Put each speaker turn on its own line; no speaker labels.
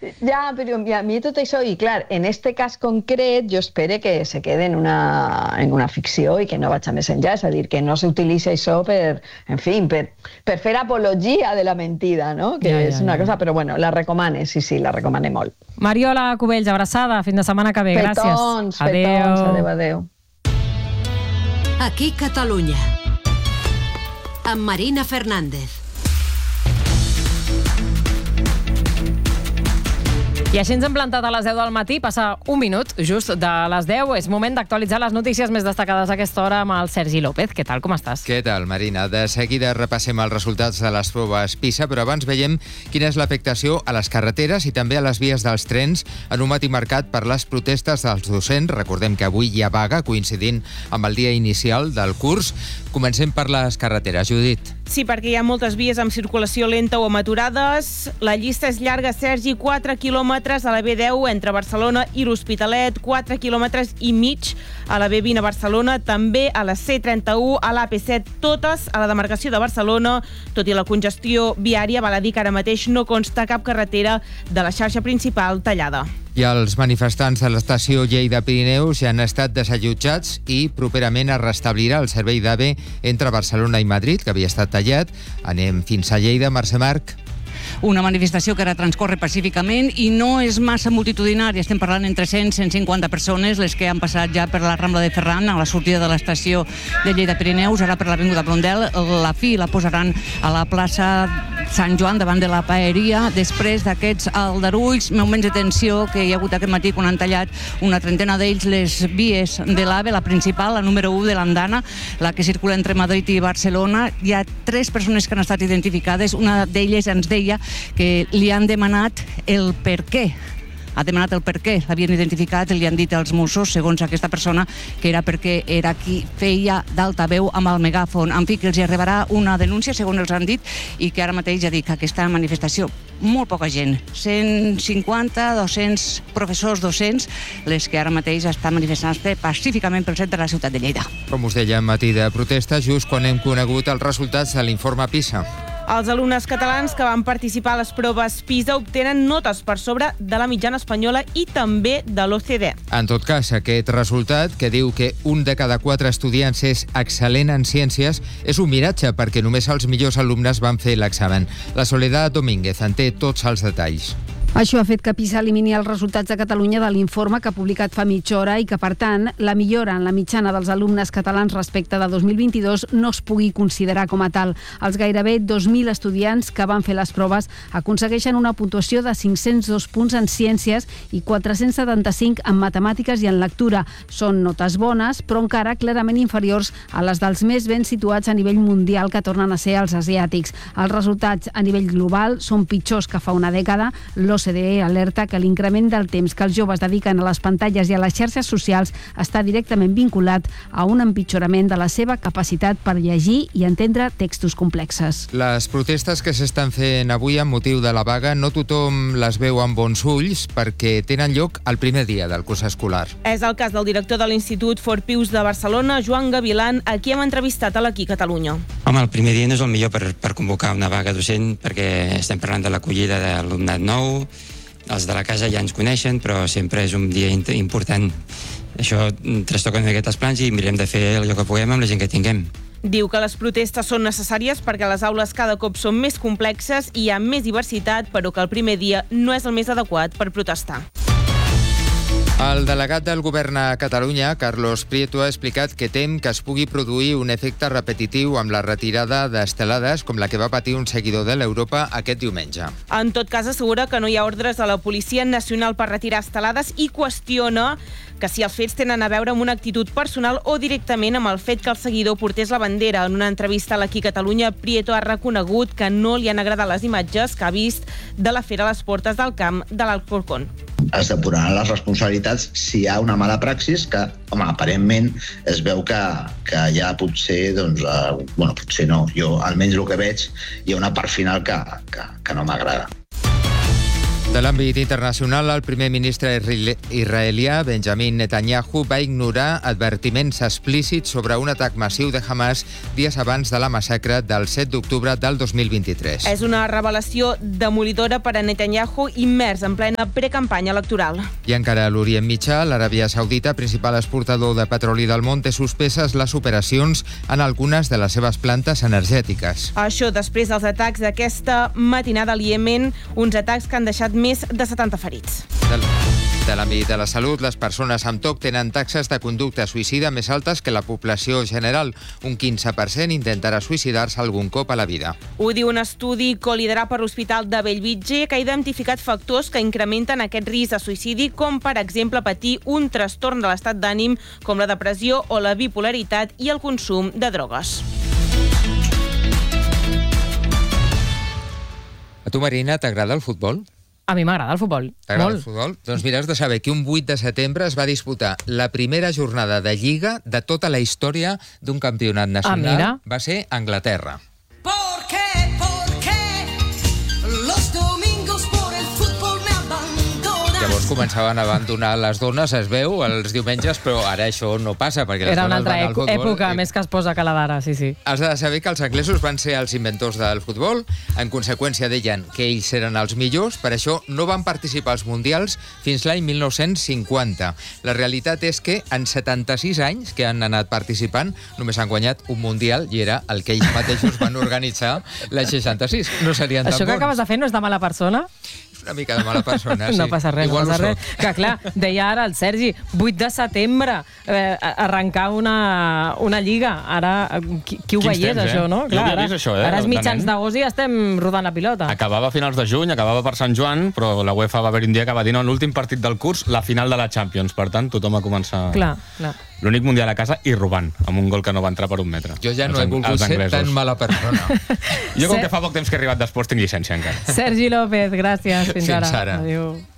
Ja, però a mi tot això, i clar, en este cas concret, jo espero que se quede en una ficció i que no vaig a més enllà, és a dir, que no s'utilitzi això per fer apologia de la mentida, no? Que és una cosa, però bueno, la recomane, sí, la recomane molt.
Mariola Cubells, abraçada, fins la setmana que ve, gràcies.
Adéu.
Aquí Catalunya, amb Marina Fernández.
I així ens hem plantat a les 10 del matí, passa un minut just de les 10. És moment d'actualitzar les notícies més destacades a aquesta hora amb el Sergi López. Què tal, com estàs?
Què tal, Marina? De seguida repassem els resultats de les proves PISA, però abans veiem quina és l'afectació a les carreteres i també a les vies dels trens en un matí marcat per les protestes dels docents. Recordem que avui hi ha vaga, coincidint amb el dia inicial del curs. Comencem per les carreteres. Judit.
Sí, perquè hi ha moltes vies amb circulació lenta o amb aturades. La llista és llarga, Sergi, 4 quilòmetres a la B10 entre Barcelona i l'Hospitalet, 4 quilòmetres i mig a la B20 a Barcelona, també a la C31, a l'AP7, totes a la demarcació de Barcelona. Tot i la congestió viària, val a dir que ara mateix no consta cap carretera de la xarxa principal tallada.
I els manifestants de l'estació Lleida-Pirineus ja han estat desallotjats i properament es restablirà el servei d'AVE entre Barcelona i Madrid, que havia estat tallat. Anem fins a Lleida, Mercè Marc.
Una manifestació que ara transcorre pacíficament i no és massa multitudinària. Estem parlant entre 100-150 persones, les que han passat ja per la Rambla de Ferran, a la sortida de l'estació de Lleida-Pirineus, ara per l'Avinguda Blondel. La fi la posaran a la plaça Sant Joan, davant de la paeria, després d'aquests aldarulls, moments de tensió que hi ha hagut aquest matí quan han tallat una trentena d'ells les vies de l'AVE, la principal, la número 1 de l'Andana, la que circula entre Madrid i Barcelona. Hi ha 3 persones que han estat identificades. Una d'elles ens deia que li han demanat el per què. Ha demanat el per què, l'havien identificat, li han dit als Mossos, segons aquesta persona, que era perquè era qui feia d'altaveu amb el megàfon. En fi, que els hi arribarà una denúncia, segons els han dit, i que ara mateix, ja dic, aquesta manifestació, molt poca gent, 150, 200 professors docents, les que ara mateix estan manifestant-se pacíficament pel centre de la ciutat de Lleida.
Com us deia, matí de protesta, just quan hem conegut els resultats de l'informe PISA.
Els alumnes catalans que van participar a les proves PISA obtenen notes per sobre de la mitjana espanyola i també de l'OCDE.
En tot cas, aquest resultat, que diu que un de cada 4 estudiants és excel·lent en ciències, és un miratge perquè només els millors alumnes van fer l'examen. La Soledad Domínguez en té tots els detalls.
Això ha fet que PISA elimini els resultats de Catalunya de l'informe que ha publicat fa mitja hora i que, per tant, la millora en la mitjana dels alumnes catalans respecte de 2022 no es pugui considerar com a tal. Els gairebé 2.000 estudiants que van fer les proves aconsegueixen una puntuació de 502 punts en ciències i 475 en matemàtiques i en lectura. Són notes bones, però encara clarament inferiors a les dels més ben situats a nivell mundial, que tornen a ser els asiàtics. Els resultats a nivell global són pitjors que fa una dècada. L'OCDE alerta que l'increment del temps que els joves dediquen a les pantalles i a les xarxes socials està directament vinculat a un empitjorament de la seva capacitat per llegir i entendre textos complexes.
Les protestes que s'estan fent avui amb motiu de la vaga no tothom les veu amb bons ulls perquè tenen lloc el primer dia del curs escolar.
És el cas del director de l'Institut For Pius de Barcelona, Joan Gavilan, a qui hem entrevistat a l'Aquí Catalunya.
Home, el primer dia no és el millor per convocar una vaga docent perquè estem parlant de l'acollida d'alumnat nou. Els de la casa ja ens coneixen, però sempre és un dia important. Això trastoca una miqueta els plans i mirem de fer allò que puguem amb la gent que tinguem.
Diu que les protestes són necessàries perquè les aules cada cop són més complexes i hi ha més diversitat, però que el primer dia no és el més adequat per protestar.
El delegat del govern a Catalunya, Carlos Prieto, ha explicat que tem que es pugui produir un efecte repetitiu amb la retirada d'estelades com la que va patir un seguidor de l'Europa aquest diumenge.
En tot cas, assegura que no hi ha ordres a la Policia Nacional per retirar estelades i qüestiona que si els fets tenen a veure amb una actitud personal o directament amb el fet que el seguidor portés la bandera. En una entrevista a l'Aquí Catalunya, Prieto ha reconegut que no li han agradat les imatges que ha vist de la fera a les portes del camp de l'Alcorcón.
Es depuraran les responsabilitats si hi ha una mala praxis que, home, aparentment es veu que ja potser, doncs, potser no. Jo, almenys el que veig, hi ha una part final que no m'agrada.
De l'àmbit internacional, el primer ministre israelià Benjamin Netanyahu va ignorar advertiments explícits sobre un atac massiu de Hamas dies abans de la massacre del 7 d'octubre del 2023.
És una revelació demolidora per a Netanyahu, immers en plena precampanya electoral.
I encara a l'Orient Mitjà, l'Aràbia Saudita, principal exportador de petroli del món, té suspeses les operacions en algunes de les seves plantes energètiques.
Això després dels atacs d'aquesta matinada al Iemen, uns atacs que han deixat més de 70 ferits.
De l'àmbit de la salut, les persones amb TOC tenen taxes de conducta suïcida més altes que la població general. Un 15% intentarà suïcidar-se algun cop a la vida.
Ho diu un estudi coliderat per l'Hospital de Bellvitge que ha identificat factors que incrementen aquest risc de suïcidi, com per exemple patir un trastorn de l'estat d'ànim com la depressió o la bipolaritat i el consum de drogues.
A tu, Marina, t'agrada el futbol?
A mi m'agrada el futbol.
T'agrada el futbol? Doncs mira, has de saber que un 8 de setembre es va disputar la primera jornada de Lliga de tota la història d'un campionat nacional. Va ser Anglaterra. Llavors començaven a abandonar les dones, es veu, els diumenges, però ara això no passa, perquè les
Era una
dones van al
altra
futbol.
època, més que es posa que la d'ara, sí.
Has de saber que els anglesos van ser els inventors del futbol, en conseqüència deien que ells eren els millors, per això no van participar als mundials fins l'any 1950. La realitat és que en 76 anys que han anat participant només han guanyat un mundial i era el que ells mateixos van organitzar l'any 66. No serien tan bons.
Això que acabes de fer no és de mala persona?
Una mica de mala persona, sí.
No passa res,
Igual
no passa res. Que clar, deia ara el Sergi, 8 de setembre, arrencar una lliga. Ara, qui ho veiés, això, no?
Jo havia vist això,
Ara és mitjans d'agost i estem rodant la pilota.
Acabava a finals de juny, acabava per Sant Joan, però la UEFA va haver un dia que va dir, no, l'últim partit del curs, la final de la Champions. Per tant, tothom va començar...
Clar.
L'únic mundial a casa i robant, amb un gol que no va entrar per un metre.
Jo ja no he volgut ser tan mala persona.
Jo, com que fa poc temps que he arribat d'esports, tinc llicència encara.
Sergi López, gràcies. Fins ara.
Fins ara.
Adéu.